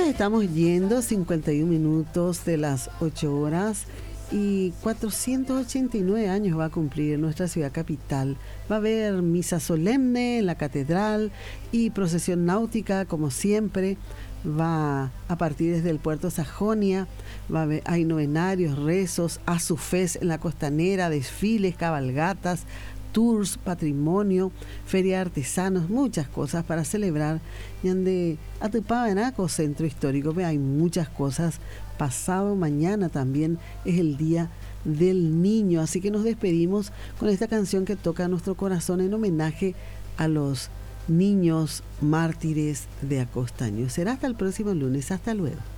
nos estamos yendo, 51 minutos de las 8 horas y 489 años va a cumplir nuestra ciudad capital. Va a haber misa solemne en la catedral y procesión náutica como siempre. Va a partir desde el puerto Sajonia, hay novenarios, rezos, asufés en la costanera, desfiles, cabalgatas, tours, patrimonio, feria de artesanos, muchas cosas para celebrar. Y ande Atupavanaco, centro histórico, hay muchas cosas. Pasado mañana también es el Día del Niño, así que nos despedimos con esta canción que toca nuestro corazón en homenaje a los niños mártires de Acostaño. Será hasta el próximo lunes. Hasta luego.